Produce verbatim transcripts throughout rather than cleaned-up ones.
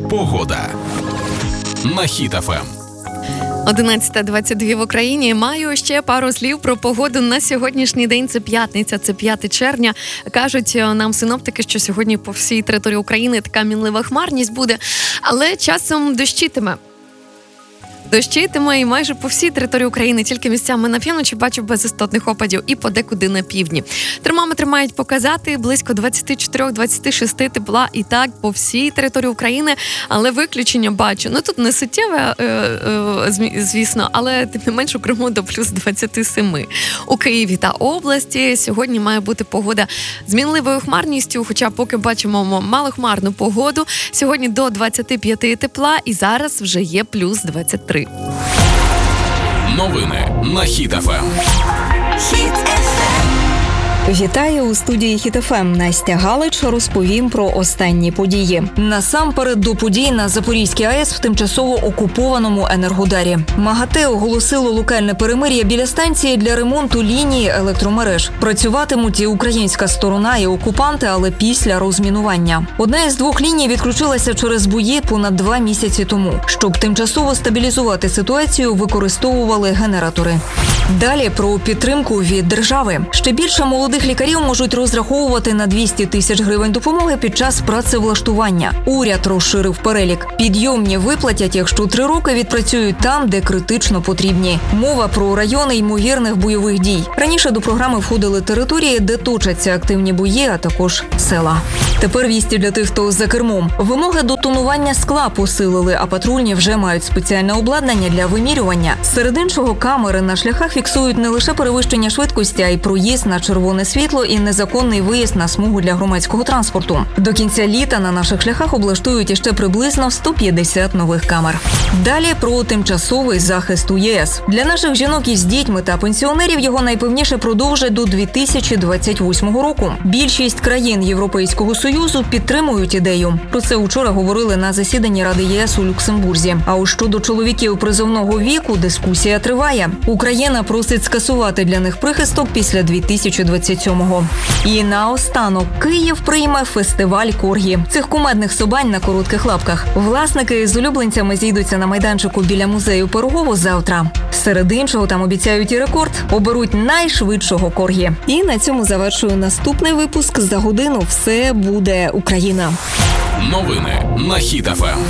Погода на Хіт еф ем. одинадцята двадцять два в Україні. Маю ще пару слів про погоду на сьогоднішній день. Це п'ятниця, це п'яте червня. Кажуть нам синоптики, що сьогодні по всій території України така мінлива хмарність буде, але часом дощитиме. Дощитиме і майже по всій території України, тільки місцями на півночі бачу без істотних опадів і подекуди на півдні. Термометри мають показати близько двадцять чотири двадцять шість тепла і так по всій території України, але виключення бачу. Ну тут не суттєве, е, е, звісно, але тим не менш у Криму до плюс двадцять сім. У Києві та області сьогодні має бути погода з мінливою хмарністю, хоча поки бачимо малохмарну погоду. Сьогодні до двадцять п'ять тепла і зараз вже є плюс двадцять три. Новини на Хіт еф ем. Вітаю у студії Хіт еф ем. Настя Галич, розповім про останні події. Насамперед до подій на Запорізькій АЕС в тимчасово окупованому Енергодарі. МАГАТЕ оголосило локальне перемир'я біля станції для ремонту лінії електромереж. Працюватимуть і українська сторона, і окупанти, але після розмінування. Одна із двох ліній відключилася через бої понад два місяці тому. Щоб тимчасово стабілізувати ситуацію, використовували генератори. Далі про підтримку від держави. Ще більше молодих лікарів можуть розраховувати на двісті тисяч гривень допомоги під час працевлаштування. Уряд розширив перелік. Підйомні виплатять, якщо три роки відпрацюють там, де критично потрібні. Мова про райони ймовірних бойових дій. Раніше до програми входили території, де точаться активні бої, а також села. Тепер вісті для тих, хто за кермом. Вимоги до тонування скла посилили, а патрульні вже мають спеціальне обладнання для вимірювання. Серед іншого, камери на шляхах фіксують не лише перевищення швидкості, а й проїзд на червоне світло і незаконний виїзд на смугу для громадського транспорту. До кінця літа на наших шляхах облаштують іще приблизно сто п'ятдесят нових камер. Далі про тимчасовий захист у ЄС. Для наших жінок із дітьми та пенсіонерів його найпевніше продовжать до дві тисячі двадцять восьмого року. Більшість країн Європейського Союзу підтримують ідею. Про це вчора говорили на засіданні Ради ЄС у Люксембурзі. А ось щодо чоловіків призовного віку дискусія триває. Україна просить скасувати для них прихисток після дві тисячі двадцять сьомого. І наостанок Київ прийме фестиваль коргі. Цих кумедних собань на коротких лапках. Власники з улюбленцями зійдуться на майданчику біля музею Пирогово завтра. Серед іншого там обіцяють і рекорд. Оберуть найшвидшого коргі. І на цьому завершую наступний випуск. За годину все буде Україна. Новини на Хіт еф ем.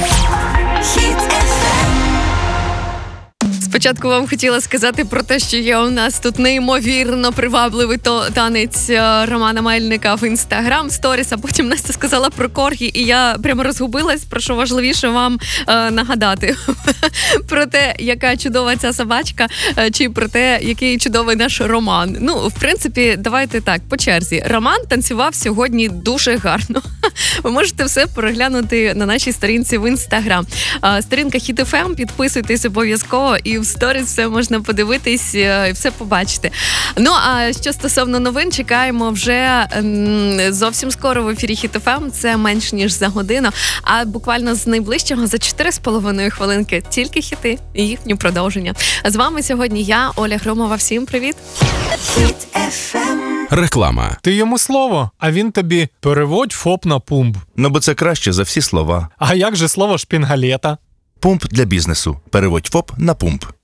Спочатку вам хотіла сказати про те, що є у нас тут неймовірно привабливий то танець Романа Мельника в Інстаграм сторіс, а потім Настя сказала про коргі, і я прямо розгубилась, про що важливіше вам е, нагадати. Про те, яка чудова ця собачка, чи про те, який чудовий наш Роман. Ну, в принципі, давайте так, по черзі. Роман танцював сьогодні дуже гарно. Ви можете все переглянути на нашій сторінці в Інстаграм. Сторінка Хіт еф ем, підписуйтесь обов'язково, і в сторіс все можна подивитись і все побачити. Ну, а що стосовно новин, чекаємо вже зовсім скоро в ефірі Хіт еф ем, це менш ніж за годину, а буквально з найближчого за чотири з половиною хвилинки тільки хіти і їхні продовження. З вами сьогодні я, Оля Громова. Всім привіт! Хіт еф ем. Реклама. Ти йому слово, а він тобі переводь ФОП на пумп. Ну, бо це краще за всі слова. А як же слово шпінгалета? Пумп для бізнесу. Переводь ФОП на пумп.